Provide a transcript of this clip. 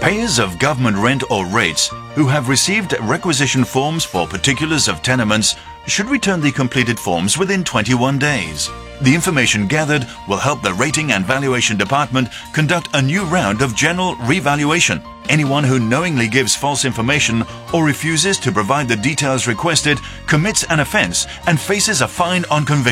Payers of government rent or rates who have received requisition forms for particulars of tenements should return the completed forms within 21 days. The information gathered will help the Rating and Valuation Department conduct a new round of general revaluation. Anyone who knowingly gives false information or refuses to provide the details requested commits an offence and faces a fine on conviction.